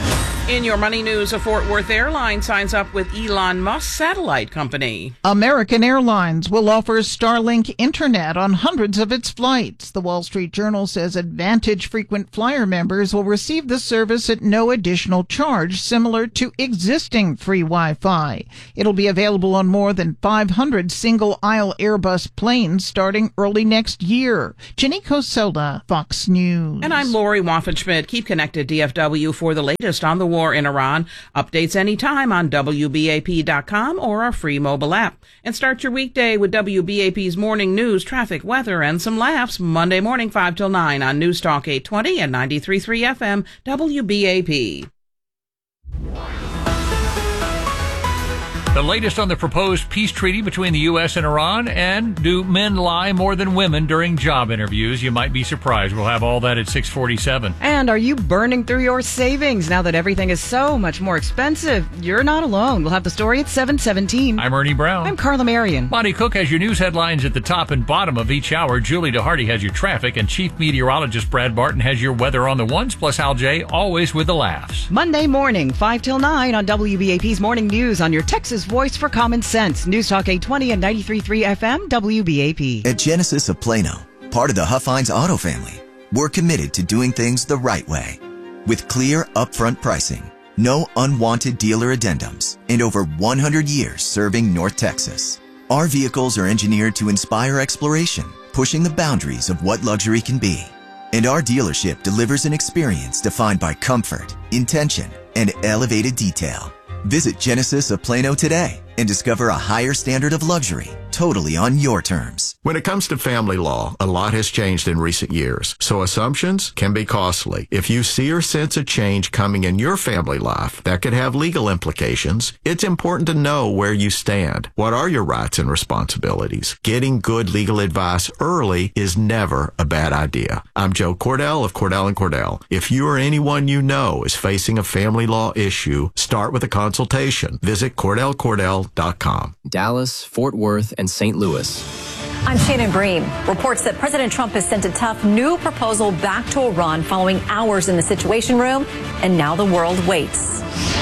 In your money news, a Fort Worth airline signs up with Elon Musk's satellite company. American Airlines will offer Starlink internet on hundreds of its flights. The Wall Street Journal says Advantage frequent flyer members will receive the service at no additional charge, similar to existing free Wi-Fi. It'll be available on more than 500 single-aisle Airbus planes starting early next year. Jenny Coselda, Fox News. And I'm Lori Waffenschmidt. Keep connected, DFW, for the latest on the war in Iran. Updates anytime on WBAP.com or our free mobile app. And start your weekday with WBAP's morning news, traffic, weather, and some laughs Monday morning 5 till 9 on News Talk 820 and 93.3 FM WBAP. The latest on the proposed peace treaty between the U.S. and Iran, and do men lie more than women during job interviews? You might be surprised. We'll have all that at 6:47. And are you burning through your savings now that everything is so much more expensive? You're not alone. We'll have the story at 7:17. I'm Ernie Brown. I'm Carla Marion. Monty Cook has your news headlines at the top and bottom of each hour. Julie DeHarty has your traffic, and Chief Meteorologist Brad Barton has your weather on the ones, plus Al J, always with the laughs. Monday morning, 5 till 9 on WBAP's Morning News on your Texas voice for common sense. News Talk 820 and 93.3 FM WBAP. At Genesis of Plano, part of the Huff-Hines Auto family, we're committed to doing things the right way. With clear, upfront pricing, no unwanted dealer addendums, and over 100 years serving North Texas. Our vehicles are engineered to inspire exploration, pushing the boundaries of what luxury can be. And our dealership delivers an experience defined by comfort, intention, and elevated detail. Visit Genesis of Plano today and discover a higher standard of luxury, totally on your terms. When it comes to family law, a lot has changed in recent years, so assumptions can be costly. If you see or sense a change coming in your family life that could have legal implications, it's important to know where you stand. What are your rights and responsibilities? Getting good legal advice early is never a bad idea. I'm Joe Cordell of Cordell & Cordell. If you or anyone you know is facing a family law issue, start with a consultation. Visit CordellCordell.com. Dallas, Fort Worth, and St. Louis. I'm Shannon Bream. Reports that President Trump has sent a tough new proposal back to Iran following hours in the Situation Room, and now the world waits.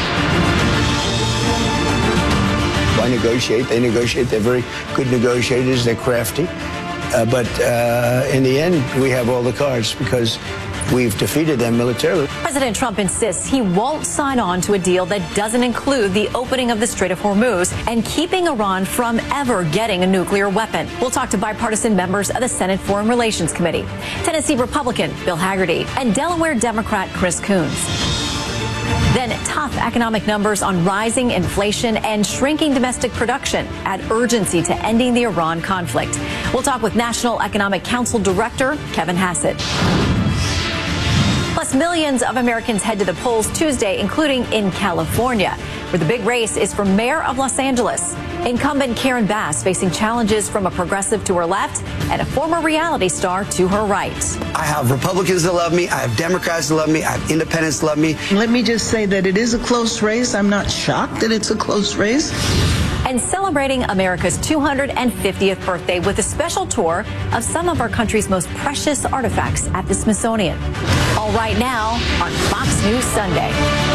Why negotiate? They negotiate. They're very good negotiators. They're crafty. But in the end, we have all the cards because we've defeated them militarily. President Trump insists he won't sign on to a deal that doesn't include the opening of the Strait of Hormuz and keeping Iran from ever getting a nuclear weapon. We'll talk to bipartisan members of the Senate Foreign Relations Committee, Tennessee Republican Bill Hagerty, and Delaware Democrat Chris Coons. Then tough economic numbers on rising inflation and shrinking domestic production add urgency to ending the Iran conflict. We'll talk with National Economic Council Director Kevin Hassett. Plus, millions of Americans head to the polls Tuesday, including in California, where the big race is for mayor of Los Angeles. Incumbent Karen Bass facing challenges from a progressive to her left and a former reality star to her right. I have Republicans that love me. I have Democrats that love me. I have independents that love me. Let me just say that it is a close race. I'm not shocked that it's a close race. And celebrating America's 250th birthday with a special tour of some of our country's most precious artifacts at the Smithsonian. All right now on Fox News Sunday.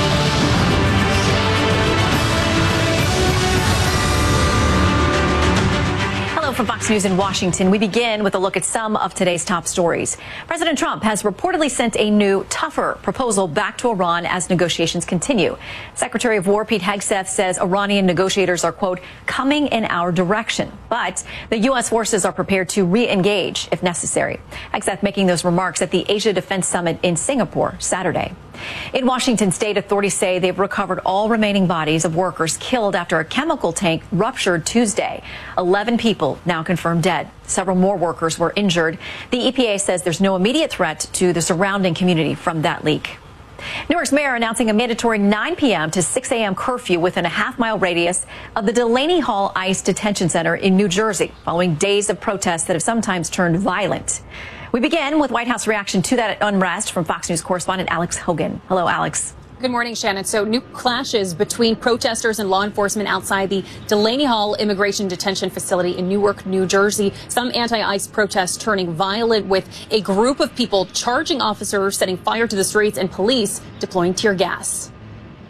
From Fox News in Washington, we begin with a look at some of today's top stories. President Trump has reportedly sent a new, tougher proposal back to Iran as negotiations continue. Secretary of War Pete Hegseth says Iranian negotiators are, quote, coming in our direction. But the U.S. forces are prepared to re-engage if necessary. Hegseth making those remarks at the Asia Defense Summit in Singapore Saturday. In Washington state, authorities say they've recovered all remaining bodies of workers killed after a chemical tank ruptured Tuesday. 11 people now confirmed dead. Several more workers were injured. The EPA says there's no immediate threat to the surrounding community from that leak. Newark's mayor announcing a mandatory 9 p.m. to 6 a.m. curfew within a half-mile radius of the Delaney Hall ICE Detention Center in New Jersey, following days of protests that have sometimes turned violent. We begin with White House reaction to that unrest from Fox News correspondent Alex Hogan. Hello, Alex. Good morning, Shannon. So new clashes between protesters and law enforcement outside the Delaney Hall Immigration Detention Facility in Newark, New Jersey. Some anti-ICE protests turning violent with a group of people charging officers, setting fire to the streets, and police deploying tear gas.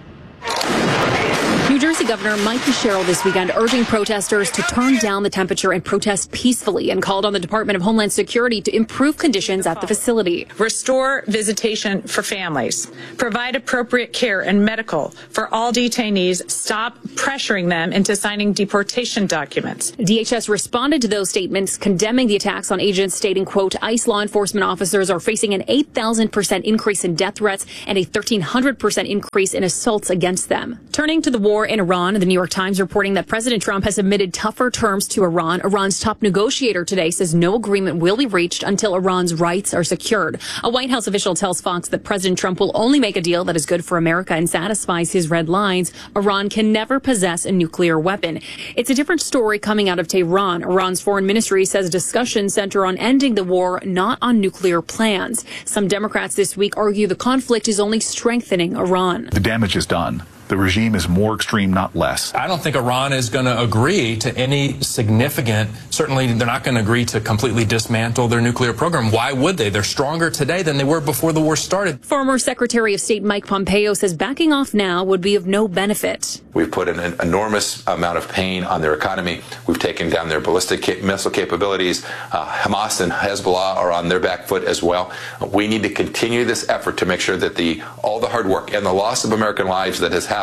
New Jersey Governor Mike Sherrill this weekend urging protesters to turn down the temperature and protest peacefully, and called on the Department of Homeland Security to improve conditions at the facility. Restore visitation for families. Provide appropriate care and medical for all detainees. Stop pressuring them into signing deportation documents. DHS responded to those statements, condemning the attacks on agents, stating, quote, ICE law enforcement officers are facing an 8,000% increase in death threats and a 1,300% increase in assaults against them. Turning to the war in Iran, the New York Times reporting that President Trump has submitted tougher terms to Iran. Iran's top negotiator today says no agreement will be reached until Iran's rights are secured. A White House official tells Fox that President Trump will only make a deal that is good for America and satisfies his red lines. Iran can never possess a nuclear weapon. It's a different story coming out of Tehran. Iran's foreign ministry says discussions center on ending the war, not on nuclear plans. Some Democrats this week argue the conflict is only strengthening Iran. The damage is done. The regime is more extreme, not less. I don't think Iran is going to agree to any significant, certainly they're not going to agree to completely dismantle their nuclear program. Why would they? They're stronger today than they were before the war started. Former Secretary of State Mike Pompeo says backing off now would be of no benefit. We've put an enormous amount of pain on their economy. We've taken down their ballistic missile capabilities. Hamas and Hezbollah are on their back foot as well. We need to continue this effort to make sure that all the hard work and the loss of American lives that has happened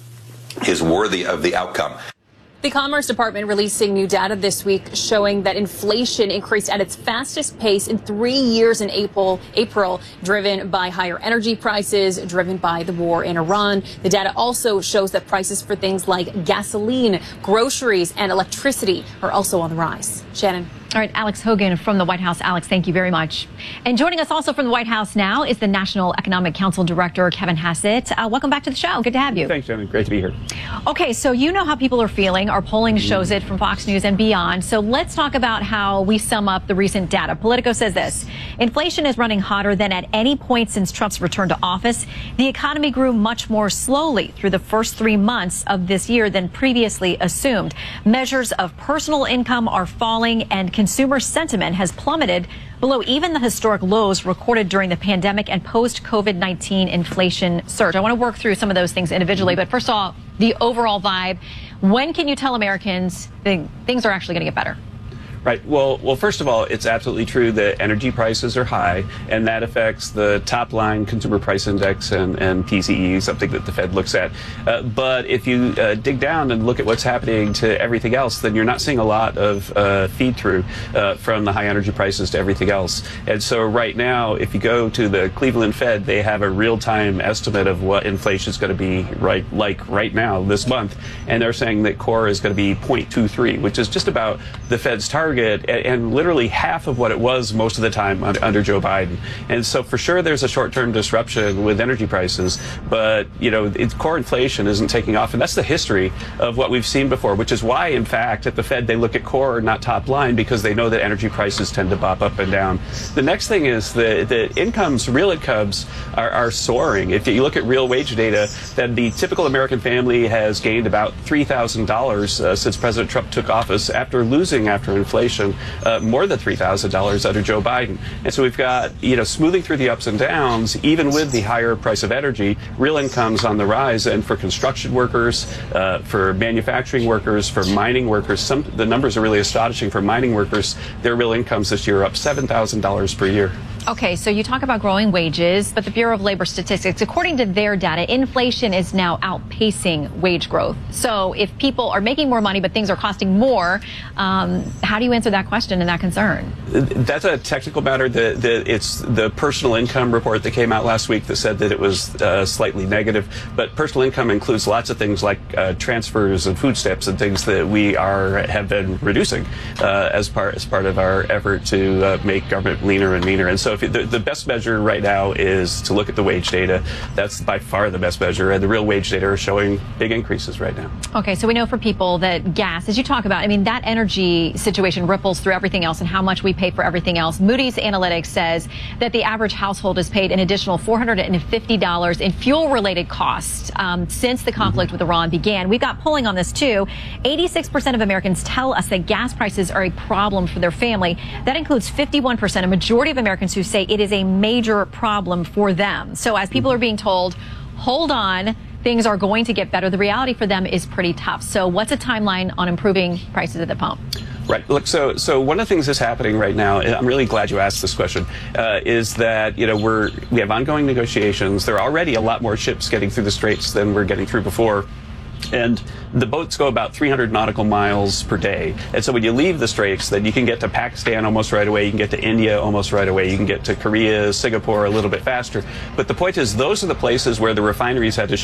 is worthy of the outcome. The Commerce Department releasing new data this week showing that inflation increased at its fastest pace in 3 years in April, driven by higher energy prices, driven by the war in Iran. The data also shows that prices for things like gasoline, groceries, and electricity are also on the rise. Shannon. All right, Alex Hogan from the White House. Alex, thank you very much. And joining us also from the White House now is the National Economic Council Director, Kevin Hassett. Welcome back to the show. Good to have you. Thanks, Shannon. Great to be here. Okay, so you know how people are feeling. Our polling shows it from Fox News and beyond. So let's talk about how we sum up the recent data. Politico says this: inflation is running hotter than at any point since Trump's return to office. The economy grew much more slowly through the first 3 months of this year than previously assumed. Measures of personal income are falling, and consumer sentiment has plummeted below even the historic lows recorded during the pandemic and post-COVID-19 inflation surge. I want to work through some of those things individually, but first of all, the overall vibe. When can you tell Americans that things are actually going to get better? Right. Well, first of all, it's absolutely true that energy prices are high, and that affects the top line consumer price index and PCE, something that the Fed looks at. But if you dig down and look at what's happening to everything else, then you're not seeing a lot of feed through from the high energy prices to everything else. And so right now, if you go to the Cleveland Fed, they have a real-time estimate of what inflation is going to be right now this month, and they're saying that core is going to be 0.23, which is just about the Fed's target, and literally half of what it was most of the time under Joe Biden. And so for sure there's a short-term disruption with energy prices, but core inflation isn't taking off, and that's the history of what we've seen before, which is why in fact at the Fed they look at core, not top line, because they know that energy prices tend to bop up and down. The next thing is the real incomes are soaring. If you look at real wage data, then the typical American family has gained about $3,000 since President Trump took office after inflation, more than $3,000 under Joe Biden. And so we've got, smoothing through the ups and downs, even with the higher price of energy, real incomes on the rise. And for construction workers, for manufacturing workers, for mining workers, the numbers are really astonishing. For mining workers, their real incomes this year are up $7,000 per year. Okay, so you talk about growing wages, but the Bureau of Labor Statistics, according to their data, inflation is now outpacing wage growth. So if people are making more money, but things are costing more, how do you answer that question and that concern? That's a technical matter. It's the personal income report that came out last week that said that it was slightly negative. But personal income includes lots of things like transfers and food stamps and things that we have been reducing as part of our effort to make government leaner and meaner. And so the best measure right now is to look at the wage data. That's by far the best measure, and the real wage data are showing big increases right now. Okay, so we know for people that gas, as you talk about, that energy situation ripples through everything else and how much we pay for everything else. Moody's Analytics says that the average household has paid an additional $450 in fuel-related costs since the conflict with Iran began. We've got polling on this too. 86% of Americans tell us that gas prices are a problem for their family. That includes 51%, a majority of Americans who say it is a major problem for them. So as people are being told, hold on, things are going to get better. The reality for them is pretty tough. So what's a timeline on improving prices at the pump? Right. Look, so one of the things that's happening right now, and I'm really glad you asked this question, is that, we have ongoing negotiations. There are already a lot more ships getting through the straits than we're getting through before. And the boats go about 300 nautical miles per day. And so when you leave the straits, then you can get to Pakistan almost right away. You can get to India almost right away. You can get to Korea, Singapore a little bit faster. But the point is, those are the places where the refineries had to